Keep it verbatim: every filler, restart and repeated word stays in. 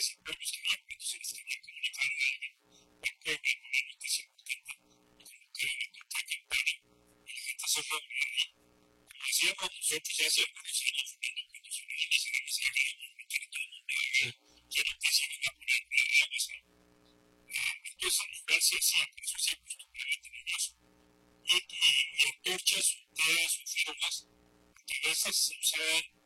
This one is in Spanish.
ciudades y pueblos que había cuando se les quería comunicar a alguien un pueblo, una noticia importante, y como que en la campaña, y la gente se reunía ahí. Como decíamos nosotros ya hace algunos años, Fernando, cuando se organiza la mesa de Galileo, quiere todo el mundo a ver qué noticias van a poner en las redes. Entonces, al lugar se hacía, por eso se acostumbraba a tener eso. Y, y, y antorchas, teas o firmas, que a veces se usaban